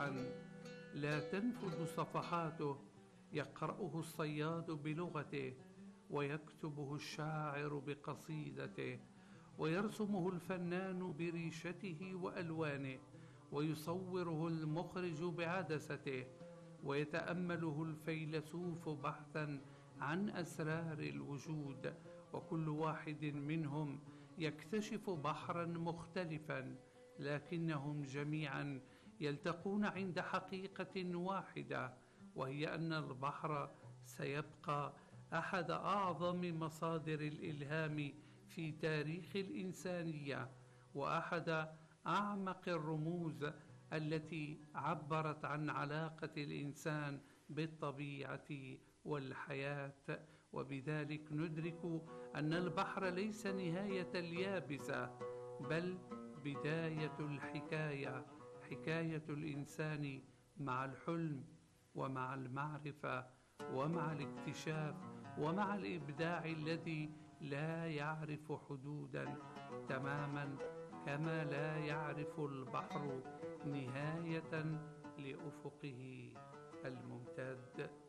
مفتوحا لا تنفذ صفحاته، يقرأه الصياد بلغته، ويكتبه الشاعر بقصيدته، ويرسمه الفنان بريشته وألوانه، ويصوره المخرج بعدسته، ويتأمله الفيلسوف بحثا عن أسرار الوجود. وكل واحد منهم يكتشف بحرا مختلفا، لكنهم جميعا يلتقون عند حقيقة واحدة، وهي أن البحر سيبقى أحد أعظم مصادر الإلهام في تاريخ الإنسانية، وأحد أعمق الرموز التي عبرت عن علاقة الإنسان بالطبيعة والحياة. وبذلك ندرك أن البحر ليس نهاية اليابسة، بل بداية الحكاية، حكاية الإنسان مع الحلم ومع المعرفة ومع الاكتشاف ومع الإبداع الذي لا يعرف حدودا، تماما كما لا يعرف البحر نهاية لأفقه الممتد.